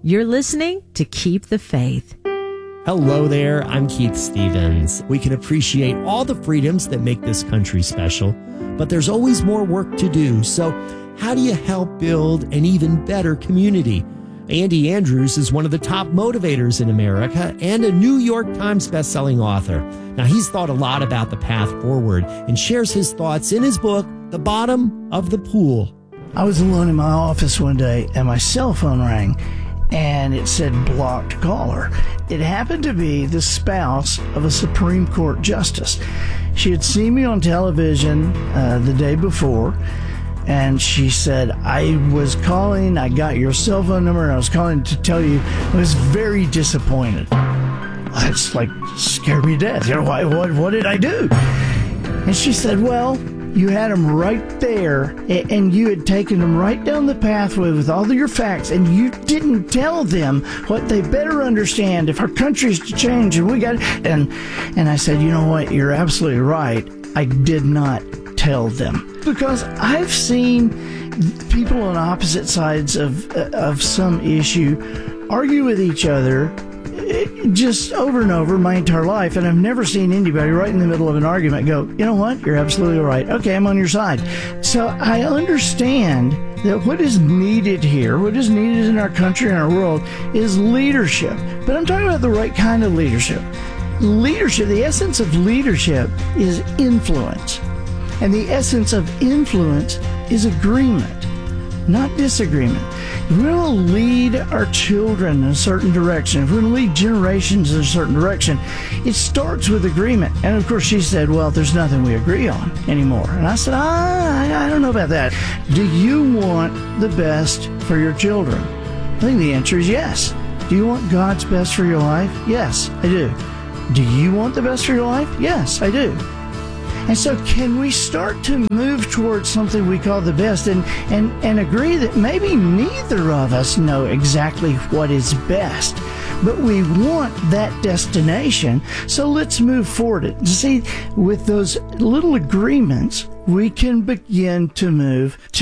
You're listening to Keep the Faith. Hello there, I'm Keith Stevens. We can appreciate all the freedoms that make this country special, but there's always more work to do. So how do you help build an even better community? Andy Andrews is one of the top motivators in America and a New York Times bestselling author. Now, he's thought a lot about the path forward and shares his thoughts in his book, The Bottom of the Pool. I was alone in my office one day and my cell phone rang and it said blocked caller. It happened to be the spouse of a Supreme Court justice. She had seen me on television the day before, and she said, I was calling, I got your cell phone number, and I was calling to tell you I was very disappointed. It's like scared me to death. You know, what did I do? And she said, well, you had them right there, and you had taken them right down the pathway with all of your facts, and you didn't tell them what they better understand if our country's to change, and we got. And I said, you know what? You're absolutely right. I did not tell them because I've seen people on opposite sides of some issue argue with each other just over and over my entire life, and I've never seen anybody right in the middle of an argument go, you know what, you're absolutely right. Okay, I'm on your side. So I understand that what is needed here, what is needed in our country and our world is leadership. But I'm talking about the right kind of leadership. Leadership, the essence of leadership is influence. And the essence of influence is agreement, not disagreement. If we're going to lead our children in a certain direction, if we're going to lead generations in a certain direction, it starts with agreement. And of course she said, well, there's nothing we agree on anymore. And I said, I don't know about that. Do you want the best for your children? I think the answer is yes. Do you want God's best for your life? Yes, I do. Do you want the best for your life? Yes, I do. And so can we start to move towards something we call the best and agree that maybe neither of us know exactly what is best, but we want that destination, so let's move forward. See, with those little agreements, we can begin to move to